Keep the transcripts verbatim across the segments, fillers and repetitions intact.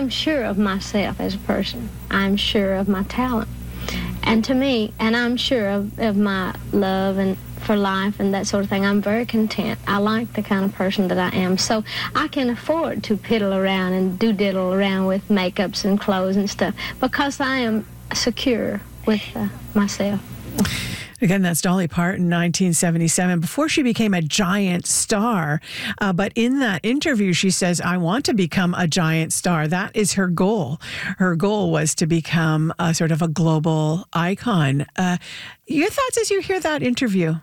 I'm sure of myself as a person. I'm sure of my talent. And to me, and I'm sure of, of my love and for life and that sort of thing. I'm very content. I like the kind of person that I am. So I can afford to piddle around and do diddle around with makeups and clothes and stuff because I am secure with uh, myself. Again, that's Dolly Parton, nineteen seventy-seven, before she became a giant star. Uh, but in that interview, she says, I want to become a giant star. That is her goal. Her goal was to become a sort of a global icon. Uh, your thoughts as you hear that interview?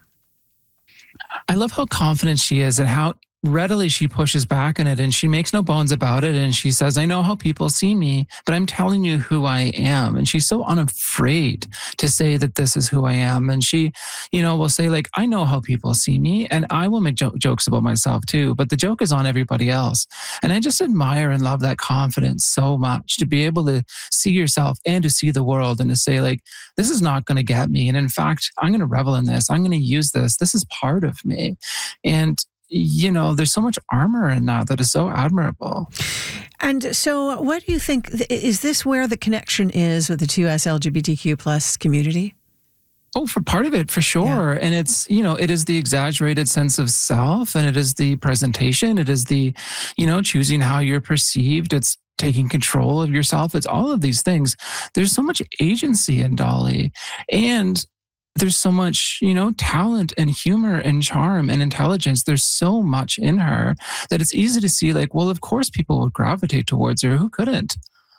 I love how confident she is and how readily she pushes back on it, and she makes no bones about it. And she says, I know how people see me, but I'm telling you who I am. And she's so unafraid to say that this is who I am. And she, you know, will say like, I know how people see me, and I will make jo- jokes about myself too, but the joke is on everybody else. And I just admire and love that confidence so much, to be able to see yourself and to see the world and to say like, this is not going to get me. And in fact, I'm going to revel in this. I'm going to use this. This is part of me. And you know, there's so much armor in that that is so admirable. And so what do you think, is this where the connection is with the two S L G B T Q plus community? Oh, for part of it, for sure. Yeah. And it's, you know, it is the exaggerated sense of self, and it is the presentation. It is the, you know, choosing how you're perceived. It's taking control of yourself. It's all of these things. There's so much agency in Dolly. And there's so much, you know, talent and humor and charm and intelligence. There's so much in her that it's easy to see like, well, of course people would gravitate towards her. Who couldn't?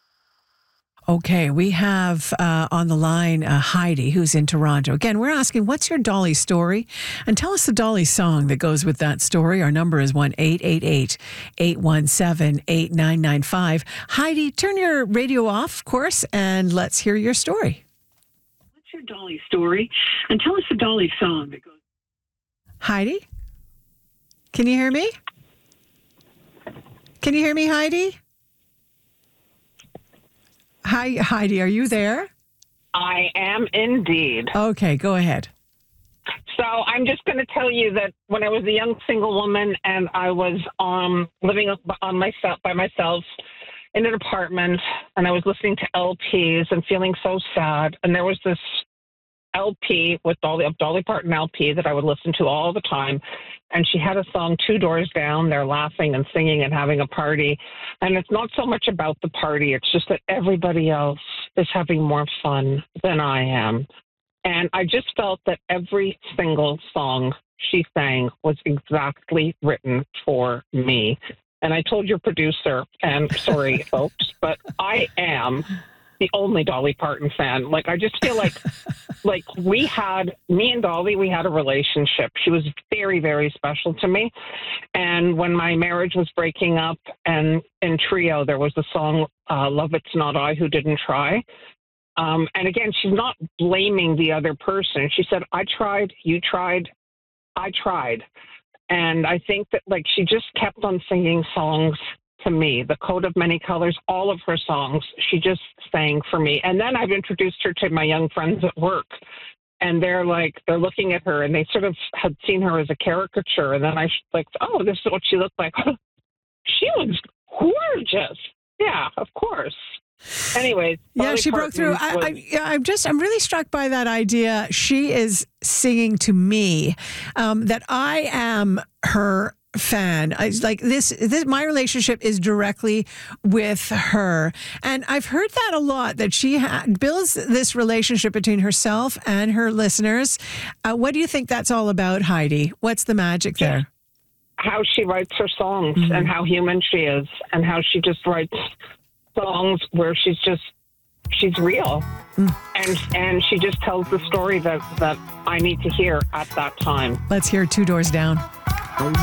Okay, we have uh, on the line uh, Heidi, who's in Toronto. Again, we're asking, what's your Dolly story? And tell us the Dolly song that goes with that story. Our number is one eight eight eight, eight one seven, eight nine nine five. Heidi, turn your radio off, of course, and let's hear your story. Your Dolly story, and tell us the Dolly song that goes. Heidi, can you hear me? Can you hear me, Heidi? Hi, Heidi, are you there? I am indeed. Okay, go ahead. So I'm just going to tell you that when I was a young single woman and I was um, living on myself by myself in an apartment, and I was listening to L Ps and feeling so sad. And there was this L P with Dolly, Dolly Parton L P that I would listen to all the time. And she had a song, Two Doors Down. They're laughing and singing and having a party. And it's not so much about the party. It's just that everybody else is having more fun than I am. And I just felt that every single song she sang was exactly written for me. And I told your producer, and sorry, folks, but I am the only Dolly Parton fan. Like, I just feel like, like we had, me and Dolly, we had a relationship. She was very, very special to me. And when my marriage was breaking up, and in Trio, there was the song, uh, Love It's Not I Who Didn't Try. Um, and again, she's not blaming the other person. She said, I tried, you tried, I tried. And I think that, like, she just kept on singing songs to me. The Coat of Many Colors, all of her songs, she just sang for me. And then I've introduced her to my young friends at work. And they're like, they're looking at her, and they sort of had seen her as a caricature. And then I like, oh, this is what she looked like. She was gorgeous. Yeah, of course. Anyways, yeah, Dolly she Parton broke through. was, I, I, yeah, I'm just, I'm really struck by that idea. She is singing to me um, that I am her fan. I like this, this, my relationship is directly with her. And I've heard that a lot, that she ha- builds this relationship between herself and her listeners. Uh, what do you think that's all about, Heidi? What's the magic there? How she writes her songs, mm-hmm. and how human she is, and how she just writes songs where she's just, she's real. Mm. And and she just tells the story that, that I need to hear at that time. Let's hear Two Doors Down.